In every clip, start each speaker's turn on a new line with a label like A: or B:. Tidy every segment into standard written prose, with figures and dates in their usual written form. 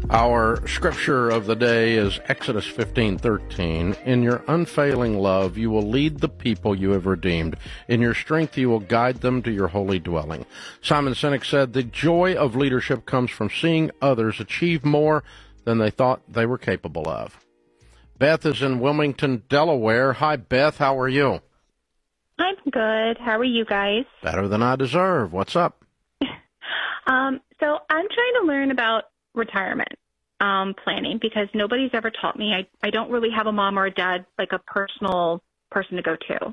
A: Our scripture of the day is Exodus 15:13. In your unfailing love, you will lead the people you have redeemed. In your strength, you will guide them to your holy dwelling. Simon Sinek said, the joy of leadership comes from seeing others achieve more than they thought they were capable of. Beth is in Wilmington, Delaware. Hi, Beth. How are you?
B: I'm good. How are you guys?
A: Better than I deserve. What's up?
B: So I'm trying to learn about retirement planning because nobody's ever taught me. I don't really have a mom or a dad, like a personal person to go to.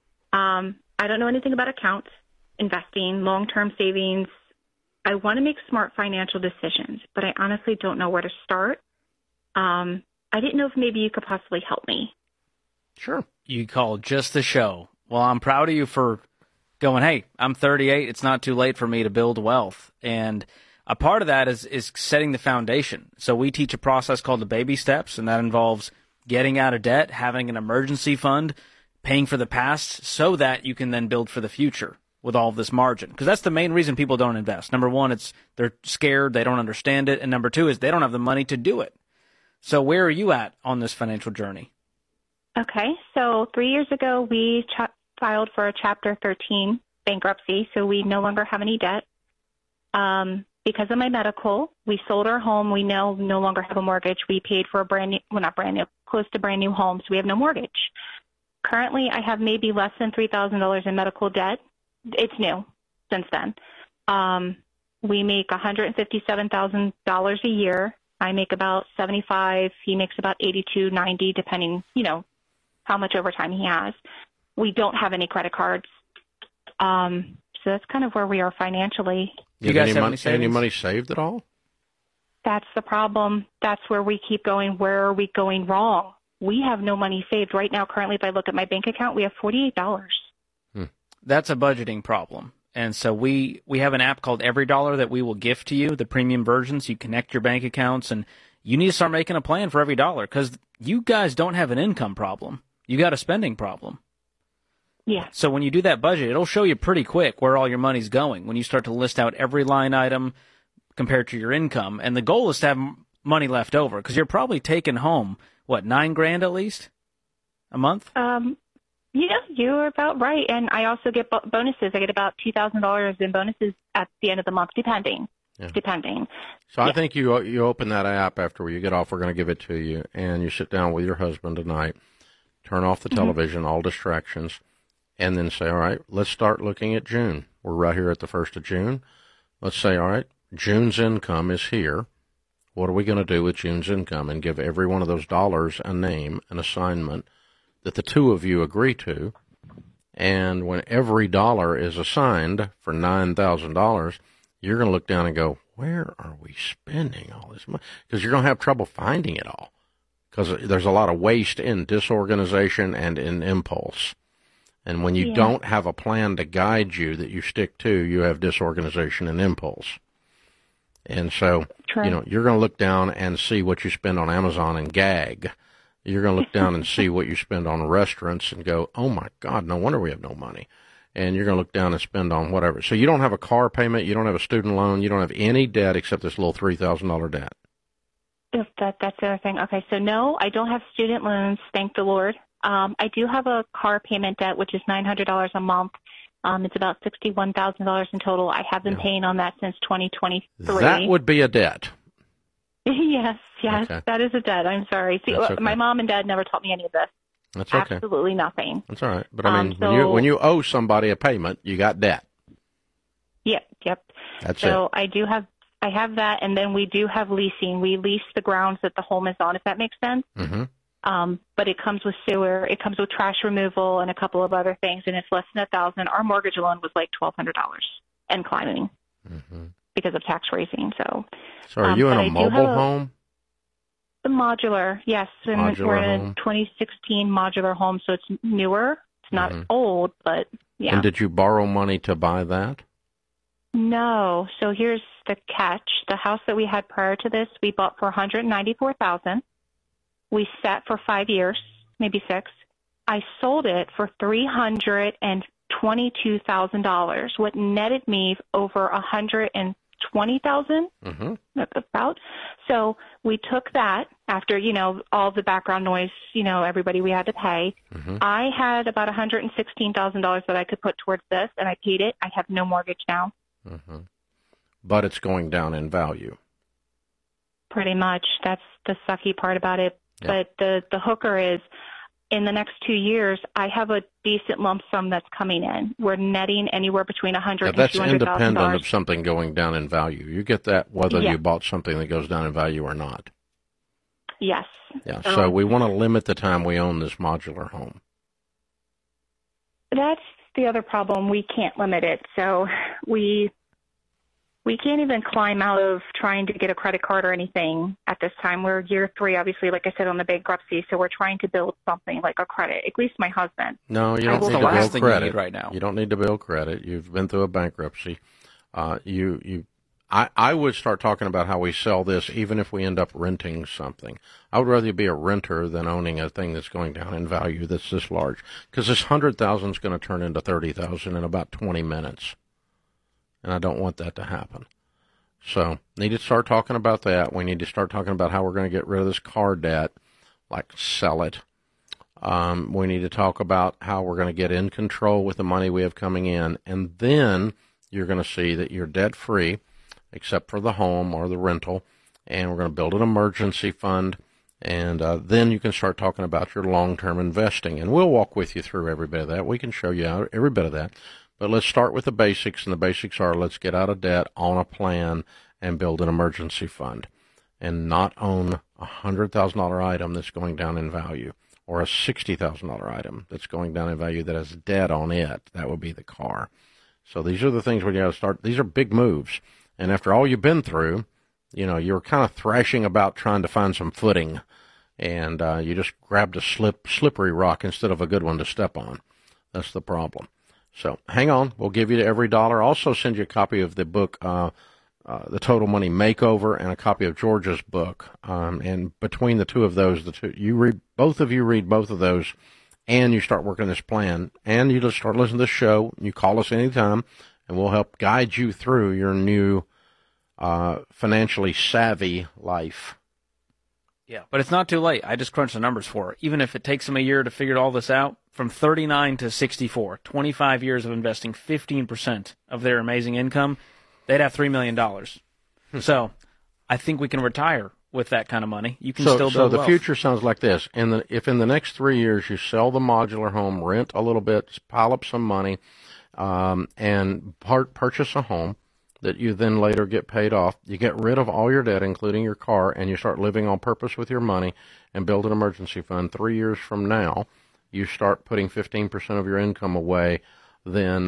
B: I don't know anything about accounts, investing, long-term savings. I want to make smart financial decisions, but I honestly don't know where to start. I didn't know if maybe you could possibly help me.
A: Sure.
C: You called just the show. Well, I'm proud of you for going, hey, I'm 38. It's not too late for me to build wealth. And a part of that is setting the foundation. So we teach a process called the baby steps, and that involves getting out of debt, having an emergency fund, paying for the past so that you can then build for the future with all of this margin. Because that's the main reason people don't invest. Number one, they're scared, they don't understand it. And number two is they don't have the money to do it. So where are you at on this financial journey?
B: Okay. So 3 years ago, we filed for a Chapter 13 bankruptcy, so we no longer have any debt. Because of my medical, we sold our home. We now no longer have a mortgage. We paid for a brand new, well, not brand new, close to brand new home, so we have no mortgage. Currently, I have maybe less than $3,000 in medical debt. It's new since then. We make $157,000 a year. I make about 75. He makes about 82, 90, depending, how much overtime he has. We don't have any credit cards. So that's kind of where we are financially.
C: You guys have
A: any money saved at all?
B: That's the problem. That's where we keep going. Where are we going wrong? We have no money saved right now. Currently, if I look at my bank account, we have $48.
C: That's a budgeting problem. And so we have an app called Every Dollar that we will gift to you, the premium version, so you connect your bank accounts. And you need to start making a plan for every dollar because you guys don't have an income problem. You got a spending problem.
B: Yeah.
C: So when you do that budget, it'll show you pretty quick where all your money's going when you start to list out every line item compared to your income. And the goal is to have money left over because you're probably taking home, $9,000 at least a month?
B: Yeah, you're about right. And I also get bonuses. I get about $2,000 in bonuses at the end of the month, depending.
A: So I think you open that app after you get off. We're going to give it to you. And you sit down with your husband tonight, turn off the television, all distractions. And then say, all right, let's start looking at June. We're right here at the 1st of June. Let's say, all right, June's income is here. What are we going to do with June's income? And give every one of those dollars a name, an assignment that the two of you agree to. And when every dollar is assigned for $9,000, you're going to look down and go, where are we spending all this money? Because you're going to have trouble finding it all. Because there's a lot of waste in disorganization and in impulse. And when you don't have a plan to guide you that you stick to, you have disorganization and impulse. And so, you're going to look down and see what you spend on Amazon and gag. You're going to look down and see what you spend on restaurants and go, oh, my God, no wonder we have no money. And you're going to look down and spend on whatever. So you don't have a car payment. You don't have a student loan. You don't have any debt except this little $3,000 debt.
B: That's the other thing. Okay, so no, I don't have student loans, thank the Lord. I do have a car payment debt, which is $900 a month. It's about $61,000 in total. I have been paying on that since 2023.
A: That would be a debt.
B: Yes,
A: okay.
B: That is a debt. I'm sorry. See,
A: okay.
B: My mom and dad never taught me any of this.
A: That's okay.
B: Absolutely nothing.
A: That's all right. But I mean, when you owe somebody a payment, you got debt.
B: Yep.
A: That's
B: so I have that, and then we do have leasing. We lease the grounds that the home is on, if that makes sense.
A: Mm-hmm.
B: But it comes with sewer, it comes with trash removal, and a couple of other things, and it's less than $1,000. Our mortgage alone was like $1,200 and climbing because of tax raising. So
A: are you in a mobile home?
B: The modular, yes. And we're in a 2016 modular home, so it's newer. It's not old, but yeah.
A: And did you borrow money to buy that?
B: No. So here's the catch. The house that we had prior to this, we bought for $194,000. We sat for 5 years, maybe 6. I sold it for $322,000, what netted me over $20,000 about. So we took that after, all the background noise, everybody we had to pay. I had about $116,000 that I could put towards this, and I paid it. I have no mortgage now.
A: But it's going down in value.
B: Pretty much. That's the sucky part about it.
A: Yeah.
B: But the hooker is, in the next 2 years, I have a decent lump sum that's coming in. We're netting anywhere between $100,000 and $200,000.
A: That's independent of something going down in value. You get that whether you bought something that goes down in value or not.
B: Yes.
A: Yeah. So we want to limit the time we own this modular home.
B: That's the other problem. We can't limit it. So we can't even climb out of trying to get a credit card or anything at this time. We're year 3, obviously, like I said, on the bankruptcy. So we're trying to build something like a credit, at least my husband.
A: No, you don't need to
C: build
A: credit
C: you need right now.
A: You don't need to build credit. You've been through a bankruptcy. I would start talking about how we sell this even if we end up renting something. I would rather be a renter than owning a thing that's going down in value that's this large. Because this $100,000 is going to turn into $30,000 in about 20 minutes. And I don't want that to happen. So, need to start talking about that. We need to start talking about how we're going to get rid of this car debt, like sell it. We need to talk about how we're going to get in control with the money we have coming in. And then you're going to see that you're debt-free, except for the home or the rental. And we're going to build an emergency fund. And then you can start talking about your long-term investing. And we'll walk with you through every bit of that. We can show you out every bit of that. But let's start with the basics, and the basics are let's get out of debt on a plan and build an emergency fund and not own a $100,000 item that's going down in value or a $60,000 item that's going down in value that has debt on it. That would be the car. So these are the things we got to start. These are big moves. And after all you've been through, you're kind of thrashing about trying to find some footing, and you just grabbed a slippery rock instead of a good one to step on. That's the problem. So hang on. We'll give you every dollar. Also send you a copy of the book, The Total Money Makeover, and a copy of George's book. And between the two of those, both of you read both of those, and you start working this plan. And you just start listening to the show. You call us anytime, and we'll help guide you through your new financially savvy life.
C: Yeah, but it's not too late. I just crunched the numbers for her. Even if it takes them a year to figure all this out, from 39 to 64, 25 years of investing 15% of their amazing income, they'd have $3 million. So I think we can retire with that kind of money. You can still build
A: So the
C: wealth.
A: future sounds like this. If in the next 3 years you sell the modular home, rent a little bit, pile up some money, and purchase a home that you then later get paid off, you get rid of all your debt, including your car, and you start living on purpose with your money and build an emergency fund. 3 years from now, you start putting 15% of your income away. Then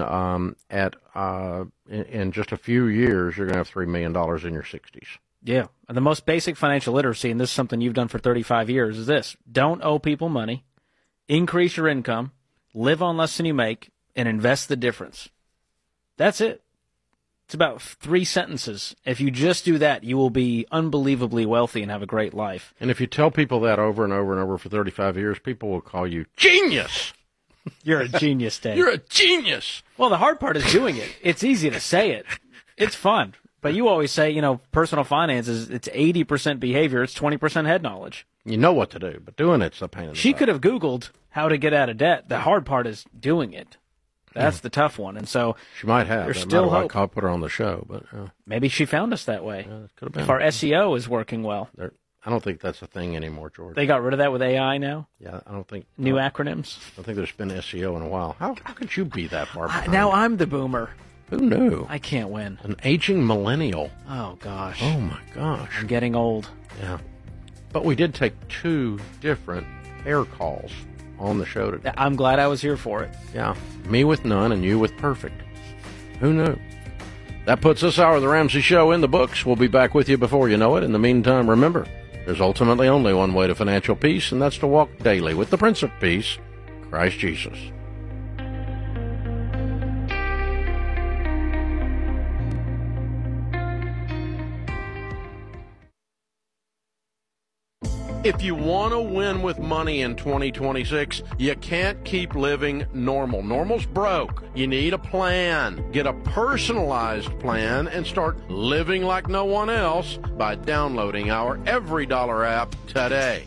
A: in just a few years, you're going to have $3 million in your 60s.
C: Yeah. The most basic financial literacy, and this is something you've done for 35 years, is this. Don't owe people money, increase your income, live on less than you make, and invest the difference. That's it. It's about 3 sentences. If you just do that, you will be unbelievably wealthy and have a great life.
A: And if you tell people that over and over and over for 35 years, people will call you genius.
C: You're a genius, Dave.
A: You're a genius.
C: Well, the hard part is doing it. It's easy to say it. It's fun. But you always say, personal finance it's 80% behavior, it's 20% head knowledge.
A: You know what to do, but doing it's a pain in the
C: She
A: butt.
C: could have Googled how to get out of debt. The hard part is doing it. That's the tough one. And so
A: She might have.
C: there's
A: That
C: still
A: might have
C: hope.
A: I'll put her on the show, but
C: Maybe she found us that way.
A: it could have been.
C: If our SEO is working well.
A: I don't think that's a thing anymore, George.
C: They got rid of that with AI now?
A: Yeah, I don't think
C: New acronyms?
A: I don't think there's been SEO in a while. How could you be that far behind?
C: Now I'm the boomer.
A: Who knew?
C: I can't win.
A: An aging millennial.
C: Oh, gosh.
A: Oh my gosh.
C: I'm getting old.
A: Yeah. But we did take 2 different hair calls on the show today.
C: I'm glad I was here for it.
A: Yeah. Me with none and you with perfect. Who knew? That puts this hour of the Ramsey Show in the books. We'll be back with you before you know it. In the meantime, remember, there's ultimately only one way to financial peace, and that's to walk daily with the Prince of Peace, Christ Jesus. If you want to win with money in 2026, you can't keep living normal. Normal's broke. You need a plan. Get a personalized plan and start living like no one else by downloading our Every Dollar app today.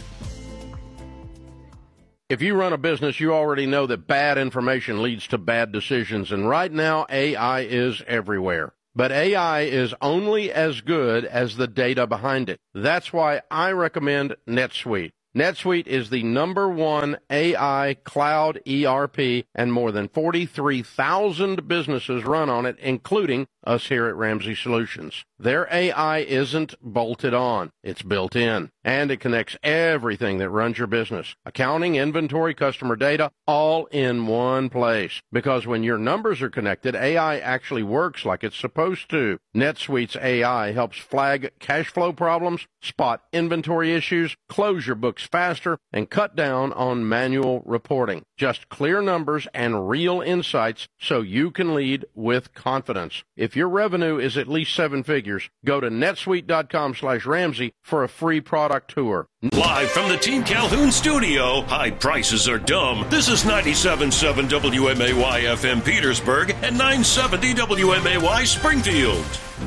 A: If you run a business, you already know that bad information leads to bad decisions, and right now AI is everywhere. But AI is only as good as the data behind it. That's why I recommend NetSuite. NetSuite is the #1 AI cloud ERP, and more than 43,000 businesses run on it, including us here at Ramsey Solutions. Their AI isn't bolted on. It's built in, and it connects everything that runs your business. Accounting, inventory, customer data, all in one place. Because when your numbers are connected, AI actually works like it's supposed to. NetSuite's AI helps flag cash flow problems, spot inventory issues, close your books faster, and cut down on manual reporting. Just clear numbers and real insights so you can lead with confidence. If your revenue is at least 7 figures, go to netsuite.com/Ramsey for a free product tour.
D: Live from the Team Calhoun studio, high prices are dumb. This is 97.7 WMAY FM Petersburg and 970 WMAY Springfield.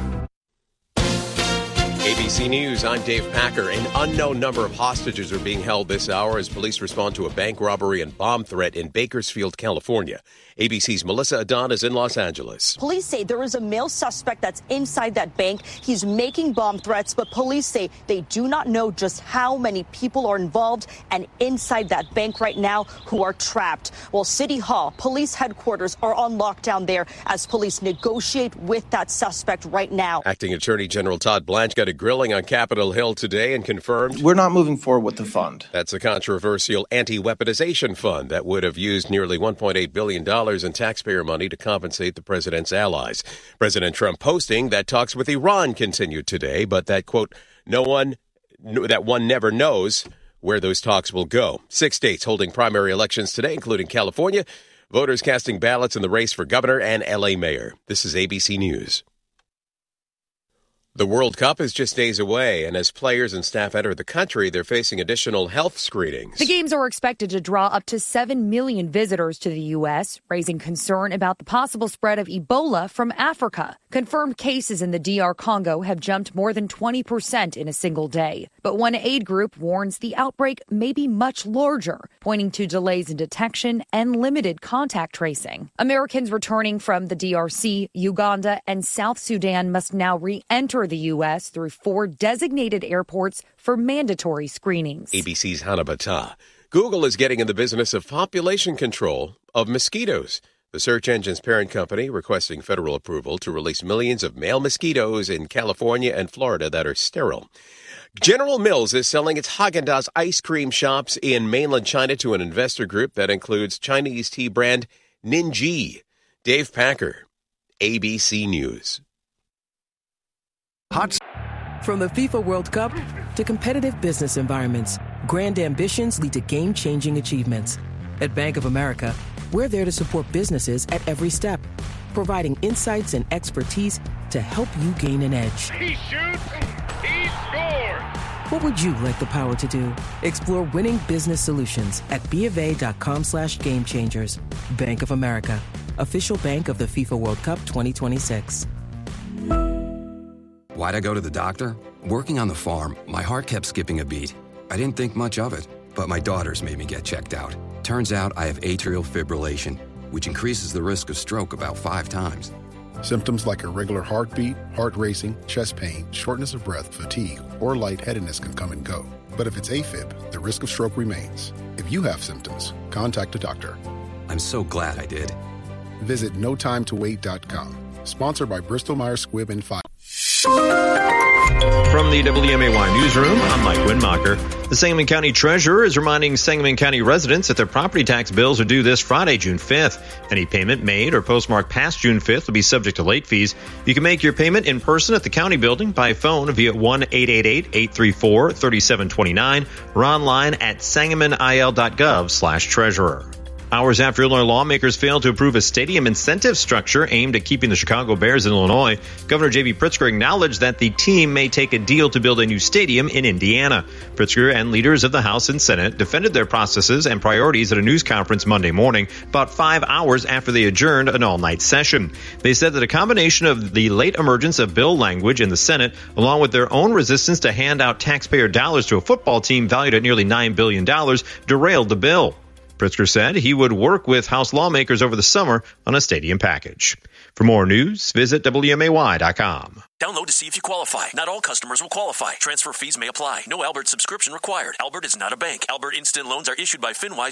E: ABC News, I'm Dave Packer. An unknown number of hostages are being held this hour as police respond to a bank robbery and bomb threat in Bakersfield, California. ABC's Melissa Adon is in Los Angeles.
F: Police say there is a male suspect that's inside that bank. He's making bomb threats, but police say they do not know just how many people are involved and inside that bank right now who are trapped. While City Hall, police headquarters are on lockdown there as police negotiate with that suspect right now.
E: Acting Attorney General Todd Blanche got a grilling on Capitol Hill today and confirmed
G: we're not moving forward with the fund.
E: That's a controversial anti-weaponization fund that would have used nearly $1.8 billion in taxpayer money to compensate the president's allies. President Trump posting that talks with Iran continued today, but that, quote, one never knows where those talks will go. 6 states holding primary elections today, including California. Voters casting ballots in the race for governor and L.A. mayor. This is ABC News. The World Cup is just days away, and as players and staff enter the country, they're facing additional health screenings.
H: The games are expected to draw up to 7 million visitors to the U.S., raising concern about the possible spread of Ebola from Africa. Confirmed cases in the DR Congo have jumped more than 20% in a single day. But one aid group warns the outbreak may be much larger, pointing to delays in detection and limited contact tracing. Americans returning from the DRC, Uganda, and South Sudan must now re-enter the U.S. through 4 designated airports for mandatory screenings.
E: ABC's Hannah Bata. Google is getting in the business of population control of mosquitoes. The search engine's parent company requesting federal approval to release millions of male mosquitoes in California and Florida that are sterile. General Mills is selling its Häagen-Dazs ice cream shops in mainland China to an investor group that includes Chinese tea brand Ningyi. Dave Packer, ABC News.
I: From the FIFA World Cup to competitive business environments, grand ambitions lead to game-changing achievements. At Bank of America, we're there to support businesses at every step, providing insights and expertise to help you gain an edge.
J: He shoots, he scores!
I: What would you like the power to do? Explore winning business solutions at BofA.com/gamechangers. Bank of America, official bank of the FIFA World Cup 2026.
K: Why'd I go to the doctor? Working on the farm, my heart kept skipping a beat. I didn't think much of it, but my daughters made me get checked out. Turns out I have atrial fibrillation, which increases the risk of stroke about 5 times.
L: Symptoms like irregular heartbeat, heart racing, chest pain, shortness of breath, fatigue, or lightheadedness can come and go. But if it's AFib, the risk of stroke remains. If you have symptoms, contact a doctor.
K: I'm so glad I did.
L: Visit NoTimeToWait.com. Sponsored by Bristol-Myers Squibb and Pfizer.
M: From the WMAY newsroom, I'm Mike Winmacher. The Sangamon County Treasurer is reminding Sangamon County residents that their property tax bills are due this Friday, June 5th. Any payment made or postmarked past June 5th will be subject to late fees. You can make your payment in person at the county building, by phone via 1-888-834-3729, or online at sangamonil.gov/treasurer. Hours after Illinois lawmakers failed to approve a stadium incentive structure aimed at keeping the Chicago Bears in Illinois, Governor J.B. Pritzker acknowledged that the team may take a deal to build a new stadium in Indiana. Pritzker and leaders of the House and Senate defended their processes and priorities at a news conference Monday morning, about 5 hours after they adjourned an all-night session. They said that a combination of the late emergence of bill language in the Senate, along with their own resistance to hand out taxpayer dollars to a football team valued at nearly $9 billion, derailed the bill. Pritzker said he would work with House lawmakers over the summer on a stadium package. For more news, visit WMAY.com.
G: Download to see if you qualify. Not all customers will qualify. Transfer fees may apply. No Albert subscription required. Albert is not a bank. Albert Instant Loans are issued by FinWise